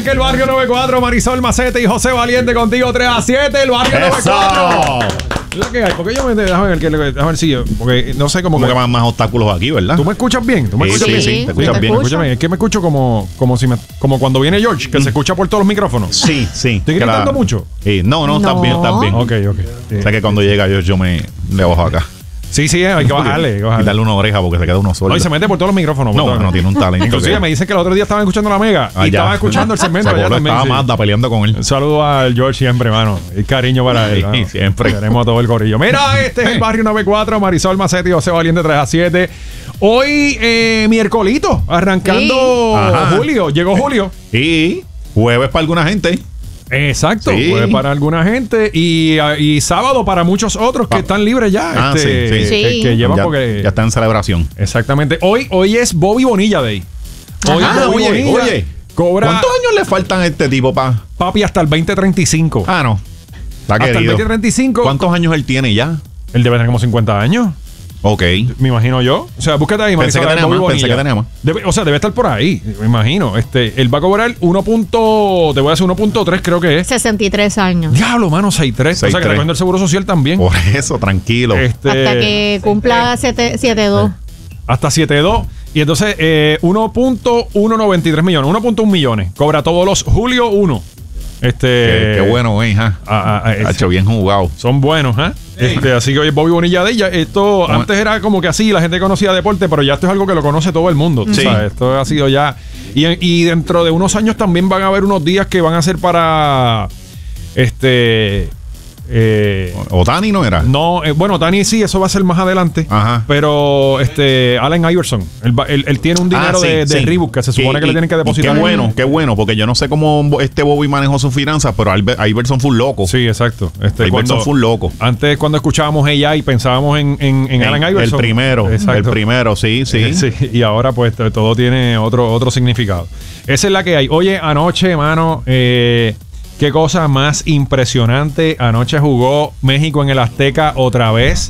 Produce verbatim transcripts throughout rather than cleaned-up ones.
arranca el Barrio noventa y cuatro, Marisol Macete y José Valiente contigo tres a siete, el Barrio noventa y cuatro. La que hay, porque yo me déjame ver, que, déjame ver si yo, porque no sé cómo como que, que más, más obstáculos aquí, ¿verdad? ¿Tú me escuchas bien? ¿Tú me Sí, escuchas sí, bien? sí, te escuchas Sí, bien. Escúchame, es que me escucho como, como si me, como cuando viene George, que se escucha por todos los micrófonos. Sí, sí. ¿Estoy que gritando la- mucho? Sí, no, no, estás No. bien, estás bien. Ok, ok. Sí, O sea que cuando llega yo, yo me le bajo acá. sí, sí, hay que bajarle, hay que Y bajarle. darle una oreja porque se queda uno solo. No, y se mete por todos los micrófonos. por No, todos. no tiene un talento. Inclusive que- me dicen que el otro día estaban escuchando la Mega Ah, y ya. estaban escuchando el segmento Se allá voló, también. estaba sí. Mazda peleando con él. Un saludo al George siempre, mano. El cariño para él. Sí, mano. siempre. Queremos a todo el corillo. Mira, este es el Barrio noventa y cuatro, Marisol Macete y José Valiente tres a siete. Hoy, eh, miércolito, arrancando Sí. Ajá. julio. Llegó julio. Y jueves para alguna gente. Exacto. Sí. Fue para alguna gente y, y sábado para muchos otros que Ah. están libres ya. Ah, este, sí, sí. Que, Sí. que llevan ya, porque... ya está en celebración. Exactamente. Hoy, hoy es Bobby Bonilla Day. Hoy Ajá. es Bobby oye, Bonilla. oye. Cobra, ¿Cuántos años le faltan a este tipo, pa? papi, hasta el veinte treinta y cinco. Ah, no. Está hasta el querido. veinte treinta y cinco. ¿Cuántos años él tiene ya? Él debe tener como cincuenta años. Ok. Me imagino yo. O sea, búscate ahí, Pensé Marisol, que tenía Bobby más, pensé Bonilla. que tenía más. Debe- o sea, debe estar por ahí, me imagino. Este, él va a cobrar uno. Te voy a hacer uno punto tres, creo que es. sesenta y tres años. Diablo, mano, seis tres. O sea, que seis tres. recogiendo el seguro social también. Por eso, tranquilo. Este, Hasta que cumpla siete dos. Hasta siete dos. Y entonces, eh, uno punto ciento noventa y tres millones. uno punto uno millones. Cobra todos los julio uno. Este. Qué, qué bueno, eh, ja. Ah, ah, ah, Ha hecho bien jugado. Son buenos, ¿eh? Este, así que hoy es Bobby Bonilla de ella. Esto Bueno. antes era como que así, la gente conocía deporte, pero ya esto es algo que lo conoce todo el mundo. tú Sí. sabes, esto ha sido ya. Y, y dentro de unos años también van a haber unos días que van a ser para. Este. Eh, Otani no era. no, eh, bueno, Tani sí, eso va a ser más adelante. Ajá. Pero este Allen Iverson, él, va- él- él tiene un dinero Ah, sí, de, de sí. Reebok que se supone Y- que le y- tienen que y depositar. Qué bueno, qué bueno, porque yo no sé cómo este Bobby manejó sus finanzas, pero Albe- Iverson fue un loco. Sí, exacto. Este, Iverson fue un loco. Antes, cuando escuchábamos ella y pensábamos en, en, en Allen El- Iverson. El primero, Exacto. el primero, sí, sí. Eh, sí, y ahora pues t- todo tiene otro, otro significado. Esa es la que hay. Oye, anoche, mano, eh, qué cosa más impresionante. Anoche jugó México en el Azteca otra vez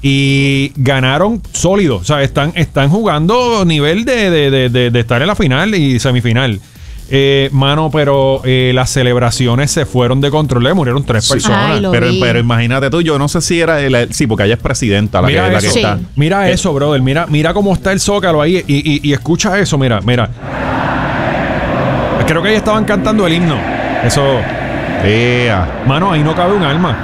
y ganaron sólido. O sea, están, están jugando nivel de, de, de, de- de estar en la final y semifinal. Eh, mano, pero eh, las celebraciones se fueron de control. Le murieron tres personas. Ay, lo Pero, vi. pero imagínate tú, yo no sé si era el, sí, porque ella es presidenta la, que, Mira la que eso, Sí. está. mira Eh, eso, brother. Mira, mira cómo está el Zócalo ahí y, y- y escucha eso, mira, mira. Creo que ahí estaban cantando el himno. Eso, ea. mano, ahí no cabe un alma.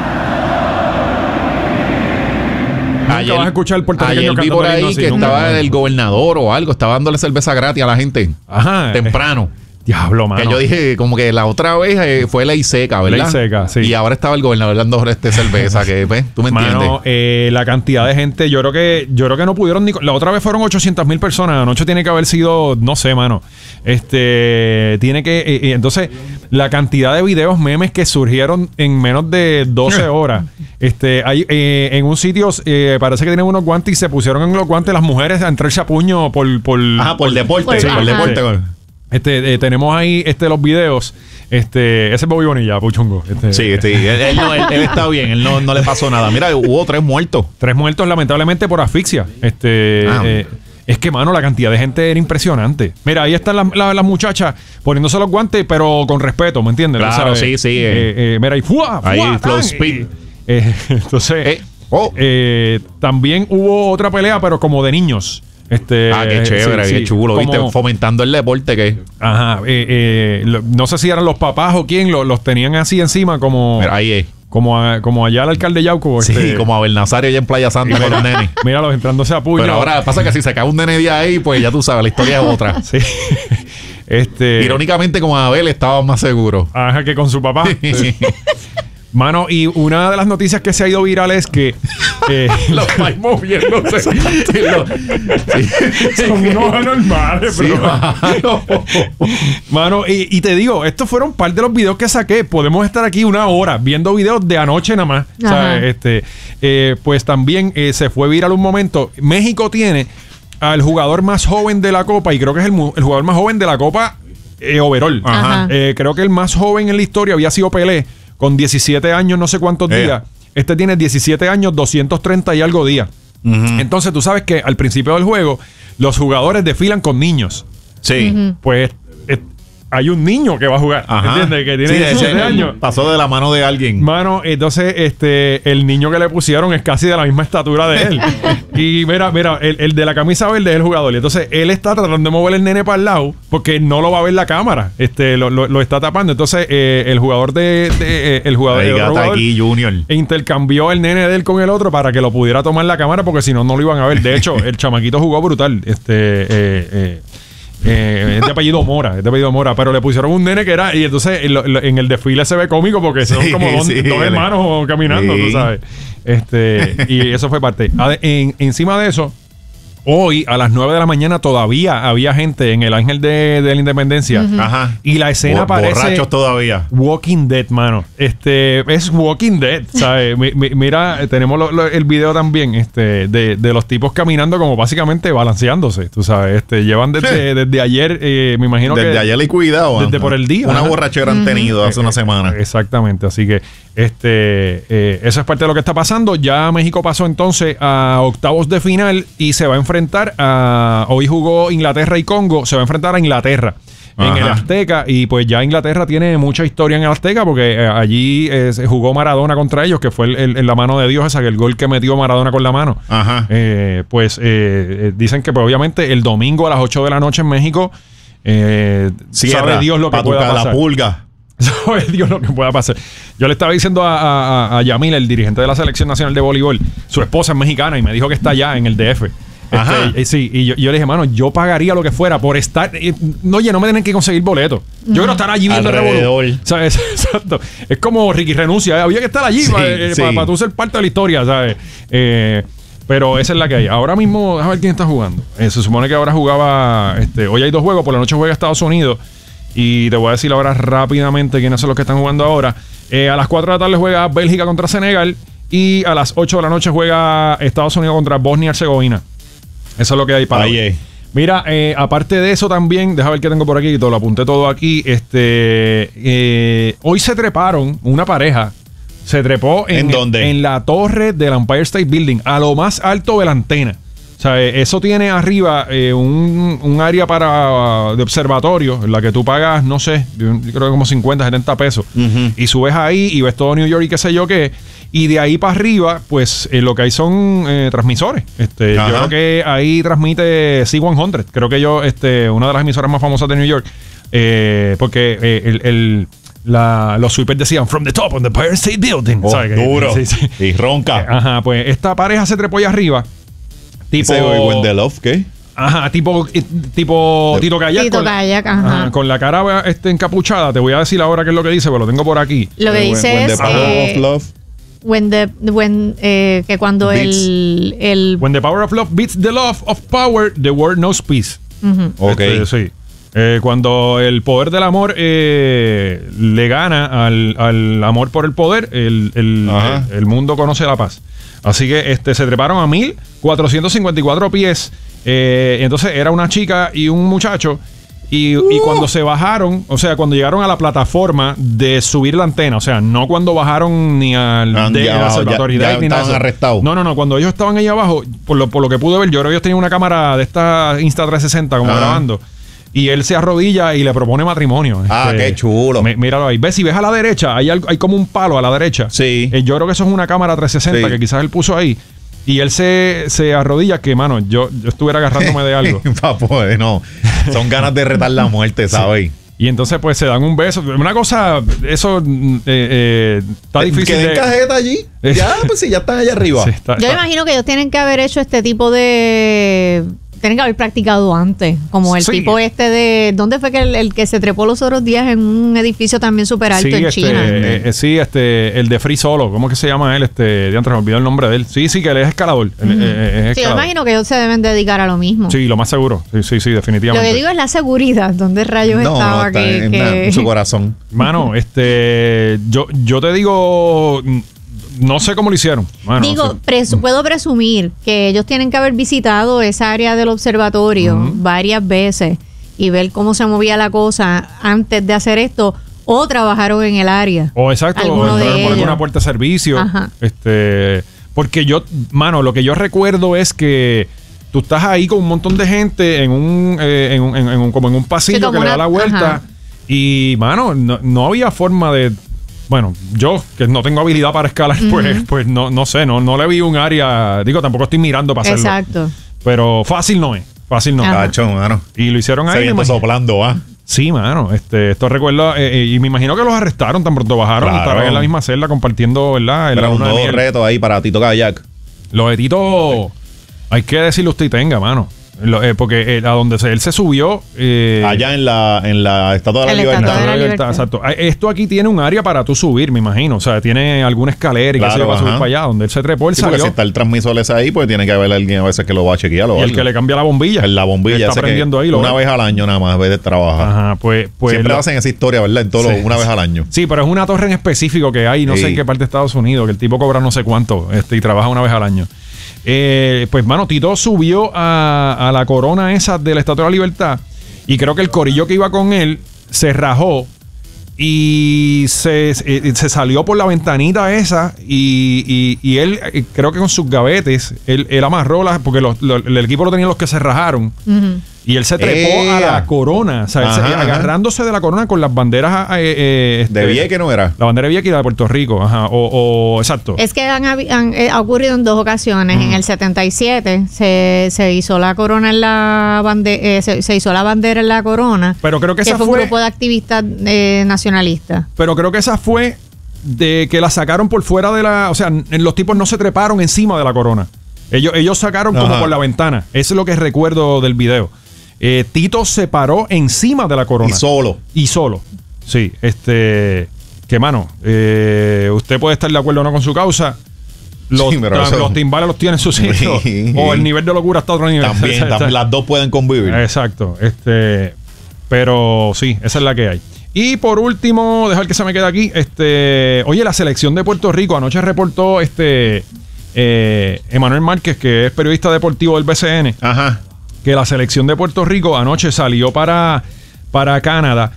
Nunca vas a escuchar el puertorriqueño ayer vi cantando por el himno ahí así, que nunca. estaba el gobernador o algo, estaba dándole cerveza gratis a la gente Ajá. temprano. eh, diablo, mano. Que yo dije, como que la otra vez eh, fue ley seca, ¿verdad? Ley seca, sí. Y ahora estaba el gobernador dando este cerveza, que pues, tú me entiendes. Mano, eh, la cantidad de gente, yo creo que yo creo que no pudieron ni... La otra vez fueron ochocientas mil personas, anoche tiene que haber sido, no sé, mano. Este, tiene que... eh, eh, entonces, la cantidad de videos memes que surgieron en menos de doce horas. Este, hay eh, en un sitio, eh, parece que tienen unos guantes y se pusieron en los guantes las mujeres a entrarse a puño por... por Ajá, por deporte, por- por ajá. deporte. Este, eh, tenemos ahí este, los videos. Este, ese es Bobby Bonilla, Puchungo. Este, Sí, sí, él, él no, él- él está bien, él no, no le pasó nada. Mira, hubo tres muertos. Tres muertos lamentablemente por asfixia. Este, Ah. eh, es que, mano, la cantidad de gente era impresionante. Mira, ahí están las la, las muchachas poniéndose los guantes, pero con respeto, ¿me entiendes? Claro, ¿Tú sabes? sí, sí, Eh, eh. eh, mira, ahí, ¡fua! ¡fua! Ahí, ¡tan! flow speed. Eh, eh, entonces, Eh, oh. eh, también hubo otra pelea, pero como de niños. Este, Ah, qué chévere, sí, qué sí, chulo, como- viste, fomentando el deporte que Ajá, eh, eh, lo- no sé si eran los papás o quién, lo- los tenían así encima como, Mira, ahí es. como, a- como allá el alcalde Yauco. Sí, este, como Abel Nazario allá en Playa Santa con los nenes. míralos entrándose a puño. Pero ahora pasa que si se cae un nene de ahí, pues ya tú sabes, la historia es otra. Sí. este. Irónicamente, como Abel estaba más seguro. Ajá, que con su papá. Sí. Mano, y una de las noticias que se ha ido viral es que eh, Los pais moviéndose. Sí, lo- sí. son unos anormales, Sí, bro. mano. Mano, y, y te digo, estos fueron parte de los videos que saqué. Podemos estar aquí una hora viendo videos de anoche nada más. Ajá. ¿Sabes? Este, eh, pues también eh, se fue viral un momento. México tiene al jugador más joven de la Copa, y creo que es el, mu- el jugador más joven de la Copa eh, overall. Ajá. Eh, creo que el más joven en la historia había sido Pelé, con diecisiete años, no sé cuántos Eh. días. Este tiene diecisiete años, doscientos treinta y algo días. Ujú. Entonces tú sabes que al principio del juego los jugadores desfilan con niños. Sí. Pues eh, hay un niño que va a jugar. Ajá. ¿Entiendes? Que tiene Sí, ese diecisiete años. Pasó de la mano de alguien. Mano, entonces este el niño que le pusieron es casi de la misma estatura de él. Y mira, mira, el, el de la camisa verde es el jugador. Y entonces él está tratando de mover el nene para el lado porque no lo va a ver la cámara. Este lo, lo, lo está tapando. Entonces eh, el jugador de, de eh, el jugador, Ahí el otro gata jugador aquí, Junior. intercambió el nene de él con el otro para que lo pudiera tomar la cámara porque si no no lo iban a ver. De hecho, el chamaquito jugó brutal. Este eh, eh, Eh, es de apellido Mora, es de apellido Mora, pero le pusieron un nene que era, y entonces en, lo, en el desfile se ve cómico porque son Sí, como dos, sí, dos hermanos caminando, sí. tú sabes. Este, y eso fue parte. Ade- En, encima de eso, hoy a las nueve de la mañana todavía había gente en el Ángel de, de la Independencia. Ujú. Ajá. Y la escena Bo- parece Borrachos todavía. Walking Dead, mano. Este es Walking Dead, ¿sabes? Mi- mi- mira, tenemos lo- lo- el video también este, de, de los tipos caminando como básicamente balanceándose, tú sabes. Este, llevan desde, desde ayer, eh, me imagino Desde que. ayer y cuidado. Desde ajá. por el día, Una ajá. borrachera han tenido hace una semana. Exactamente, así que este eh, eso es parte de lo que está pasando. Ya México pasó entonces a octavos de final y se va a enfrentar a, hoy jugó Inglaterra y Congo, se va a enfrentar a Inglaterra en Ajá. el Azteca y pues ya Inglaterra tiene mucha historia en el Azteca porque eh, allí eh, se jugó Maradona contra ellos, que fue el, el- el- la mano de Dios esa, que el gol que metió Maradona con la mano. Ajá. Eh, pues eh, eh, dicen que pues, obviamente el domingo a las ocho de la noche en México eh, Cierra, sabe Dios lo que pa' pueda tocar pasar. la pulga. Sabe Dios lo que pueda pasar. Yo le estaba diciendo a, a, a- a Yamil, el dirigente de la Selección Nacional de Voleibol, su esposa es mexicana y me dijo que está allá en el D F. Ajá. Este, eh, sí, y yo, yo le dije, mano, yo pagaría lo que fuera por estar. eh, no, oye, no me tienen que conseguir boletos. Yo quiero estar allí viendo el Alrededor. revolú. ¿Sabes? Exacto. Es como Ricky renuncia. ¿eh? Había que estar allí Sí, para sí. tú ser parte de la historia, ¿sabes? Eh, pero esa es la que hay. Ahora mismo, déjame ver quién está jugando. Eh, se supone que ahora jugaba. Este, hoy hay dos juegos. Por la noche juega Estados Unidos. Y te voy a decir ahora rápidamente quiénes son los que están jugando ahora. Eh, a las cuatro de la tarde juega Bélgica contra Senegal. Y a las ocho de la noche juega Estados Unidos contra Bosnia y Herzegovina. Eso es lo que hay para Ahí hoy. es. Mira, eh, aparte de eso también, déjame ver qué tengo por aquí, todo lo apunté todo aquí. Este, eh, hoy se treparon una pareja. Se trepó en, ¿En dónde? en la torre del Empire State Building, a lo más alto de la antena. O sea, eh, eso tiene arriba eh, un, un área para de observatorio, en la que tú pagas, no sé, yo creo que como cincuenta, setenta pesos. Ujú. Y subes ahí y ves todo New York y qué sé yo qué. Y de ahí para arriba, pues eh, lo que hay son eh, transmisores. Este, yo Ajá. creo que ahí transmite C cien. Creo que yo, este, una de las emisoras más famosas de New York. Eh, porque eh, el, el- la- los sweepers decían From the top of the Empire State Building. Oh, ¿Sabes? Que- duro. sí, sí. Y ronca. Ajá, pues esta pareja se trepó allá arriba. Tipo. Ese When the Love, ¿qué? Ajá, tipo, eh, tipo Tito Kayak. Tito con la- Kayak, ajá. ajá, con la cara este, encapuchada. Te voy a decir ahora qué es lo que dice, pero lo tengo por aquí. Lo que When- dice when es the power eh, of love. when the, when, eh, que cuando el, el When the power of love beats the love of power, the world knows peace. ujú. Ok. Este, sí. Eh, cuando el poder del amor eh, le gana al, al amor por el poder, el, el, Ajá. el- el mundo conoce la paz. Así que este, se treparon a mil cuatrocientos cincuenta y cuatro pies. Eh, entonces era una chica y un muchacho. Y, y cuando se bajaron, o sea, cuando llegaron a la plataforma de subir la antena, o sea, no cuando bajaron ni al Ah, de ya al abajo, observatorio ya- ya ni nada de estaban eso. arrestados. No, no, no, cuando ellos estaban ahí abajo, por lo, por lo que pude ver, yo creo que ellos tenían una cámara de esta Insta trescientos sesenta como Ajá. grabando. Y él se arrodilla y le propone matrimonio. Ah, Este, qué chulo. mi- míralo ahí. Ves, si ves a la derecha, hay, algo- hay como un palo a la derecha. Sí. Eh, yo creo que eso es una cámara trescientos sesenta Sí. que quizás él puso ahí. Y él se, se arrodilla que, mano, yo, yo estuviera agarrándome de algo. Papo, eh, no. Son ganas de retar la muerte, ¿sabes? Y entonces, pues, se dan un beso. Una cosa, eso mm, eh, eh, está difícil Que den de... cajeta allí. Ya, pues si ya están allá arriba. Sí, está- Yo está- imagino que ellos tienen que haber hecho este tipo de... Tienen que haber practicado antes, como el Sí. tipo este de... ¿Dónde fue que el, el que se trepó los otros días en un edificio también súper alto Sí, en este, China? eh, eh, sí, este, el de Free Solo, ¿cómo que se llama él? Este, de antes me olvidó el nombre de él. Sí, sí, que él es escalador. Él, eh, eh, es Sí, yo escalador. imagino que ellos se deben dedicar a lo mismo. Sí, lo más seguro. Sí, sí, sí, Lo definitivamente. que digo es la seguridad. ¿Dónde rayos No, estaba? no, está que, en, que- en su corazón. Mano, este, yo, yo te digo, mm, no sé cómo lo hicieron. Mano, Digo, o sea, presu- puedo presumir que ellos tienen que haber visitado esa área del observatorio Ujú. varias veces y ver cómo se movía la cosa antes de hacer esto, o trabajaron en el área. o exacto, o alguno de entraron por alguna ellos. puerta de servicio. Ajá. Este, porque yo, mano, lo que yo recuerdo es que tú estás ahí con un montón de gente en un, eh, en un, en- en un- como en un pasillo Sí, como que le da una- la vuelta. ajá. Y, mano, no, no había forma de... Bueno, yo, que no tengo habilidad para escalar, uh-huh. pues, pues no, no sé, no, no le vi un área... Digo, tampoco estoy mirando para hacerlo. Exacto. Pero fácil no es. Fácil no es. Cacho, mano. Y lo hicieron ahí. Se viene soplando, ¿ah? Sí, mano. Este, esto recuerda... Eh, eh, y me imagino que los arrestaron tan pronto bajaron. Claro. Estaban en la misma celda compartiendo, ¿verdad? El Pero un luna de nuevo miel. reto ahí para Tito Kayak. Lo de Tito... Hay que decirle usted y tenga, mano. Lo, eh, porque eh, a donde se, él se subió... Eh, Allá en la, en la Estatua de la En la Libertad. Estatua de la Libertad, Libertad. exacto. Eh, Esto aquí tiene un área para tú subir, me imagino. O sea, tiene alguna escalera y que Claro, se va a subir ajá. para allá. Donde él se trepó, él Sí, porque salió. si está el transmisor ese ahí, pues tiene que haber alguien a veces que lo va a chequear. O Y el algo. que le cambia la bombilla. En la bombilla. Está ese que prendiendo ahí. Lo una ve. vez al año nada más, en vez de trabajar. Ajá, pues... pues Siempre lo- hacen esa historia, ¿verdad? En todo Sí, lo- una vez al año. Sí, pero es una torre en específico que hay, no Sí. sé en qué parte de Estados Unidos, que el tipo cobra no sé cuánto este, y trabaja una vez al año. Eh, pues, mano, Tito subió a, a la corona esa de la Estatua de la Libertad y creo que el corillo que iba con él se rajó y se, eh, se salió por la ventanita esa y, y- y él, eh, creo que con sus gavetes, él, él amarró las, porque los- los- el equipo lo tenían los que se rajaron. Ujú. Y él se trepó ¡Ea! a la corona, o sea, él se- Ajá, ajá. agarrándose de la corona con las banderas eh, eh, este, De Vieques no era. la bandera de Vieques y la de Puerto Rico, ajá, o, o exacto. Es que han, habi- han- eh, ha ocurrido en dos ocasiones. En el setenta y siete se, se hizo la corona en la bandera, se, se hizo la bandera en la corona. Pero creo que esa fue un fue, grupo de activistas eh, nacionalistas. pero creo que esa fue de que la sacaron por fuera de la, o sea, n- los tipos no se treparon encima de la corona. Ellos, ellos sacaron como Ajá. por la ventana. Eso es lo que recuerdo del video. Eh, Tito se paró encima de la corona. Y solo. Y solo. Sí, este. Que mano, eh, usted puede estar de acuerdo o no con su causa. Los, Sí, pero ta- eso- los timbales los tiene en su sitio. Sí. O el nivel de locura está a otro nivel. También, tam- las dos pueden convivir. Exacto. Este. Pero sí, esa es la que hay. Y por último, dejar que se me quede aquí. Este. Oye, la selección de Puerto Rico. Anoche reportó este. eh, Emanuel Márquez, que es periodista deportivo del B C N, Ajá. que la selección de Puerto Rico anoche salió para, para Canadá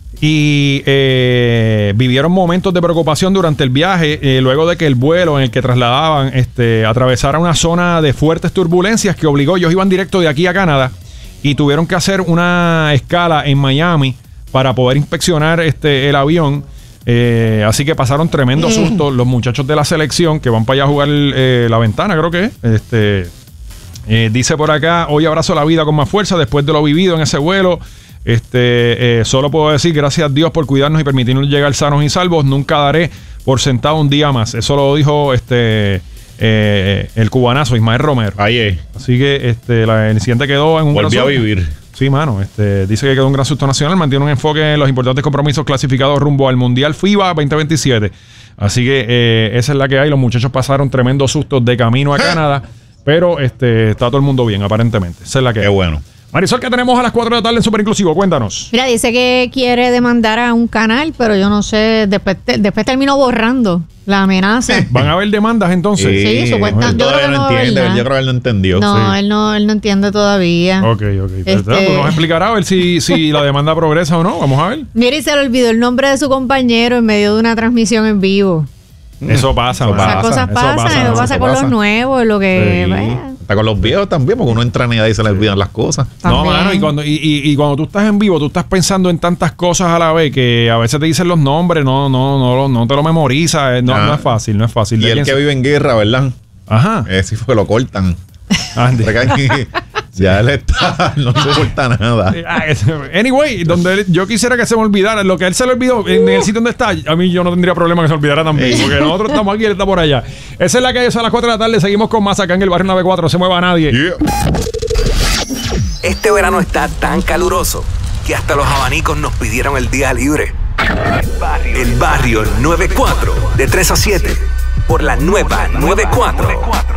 y eh, vivieron momentos de preocupación durante el viaje eh, luego de que el vuelo en el que trasladaban este, atravesara una zona de fuertes turbulencias que obligó, ellos iban directo de aquí a Canadá y tuvieron que hacer una escala en Miami para poder inspeccionar este, el avión. Eh, así que pasaron tremendo susto los muchachos de la selección que van para allá a jugar eh, la ventana, creo que es. Este, Eh, dice por acá, hoy abrazo la vida con más fuerza después de lo vivido en ese vuelo. Este, eh, solo puedo decir gracias a Dios por cuidarnos y permitirnos llegar sanos y salvos. Nunca daré por sentado un día más. Eso lo dijo este eh, el cubanazo Ismael Romero. Ahí es. Así que este, la, el incidente quedó en un Volví gran a susto. vivir. Sí, mano. Este, dice que quedó un gran susto nacional. Mantiene un enfoque en los importantes compromisos clasificados rumbo al Mundial FIBA veinte veintisiete. Así que eh, esa es la que hay. Los muchachos pasaron tremendos sustos de camino a Canadá. Pero este está todo el mundo bien, aparentemente. Esa es la que Qué hay. bueno. Marisol, ¿qué tenemos a las cuatro de la tarde en Super Inclusivo? Cuéntanos. Mira, dice que quiere demandar a un canal, pero yo no sé, después, te- después terminó borrando la amenaza. ¿Van a haber demandas entonces? Sí, supuestamente. Él Yo creo todavía que no no, entiende. ¿verdad? Yo creo que él no entendió. No, Sí. él no, él no entiende todavía. Ok, ok. Pero, Este- pues nos explicará a ver si, si la demanda progresa o no. Vamos a ver. Mira, y se le olvidó el nombre de su compañero en medio de una transmisión en vivo. Eso pasa, Eso mano. Esas pasa, cosas eso pasan, pasa, eso eso pasa con pasa. los nuevos, lo que... Sí. bueno, Hasta con los viejos también, porque uno entra en edad y se le olvidan las cosas. No, también. mano, y cuando, y, y- y cuando tú estás en vivo, tú estás pensando en tantas cosas a la vez que a veces te dicen los nombres, no, no, no, no te lo memorizas. eh, No, Ah. no es fácil, no es fácil. Y ¿De el quién que se- vive en guerra, ¿verdad? Ajá. Ese fue que lo cortan. Andy. Ya él está, no soporta nada. Ah, es- Anyway, donde él- yo quisiera que se me olvidara lo que a él se le olvidó en el sitio donde está, a mí yo no tendría problema que se olvidara también, porque nosotros estamos aquí y él está por allá. Esa es la que es a las cuatro de la tarde. Seguimos con más acá en el barrio noventa y cuatro. No se mueva nadie. Yeah. Este verano está tan caluroso que hasta los abanicos nos pidieron el día libre. El barrio noventa y cuatro, de tres a siete, por la nueva noventa y cuatro.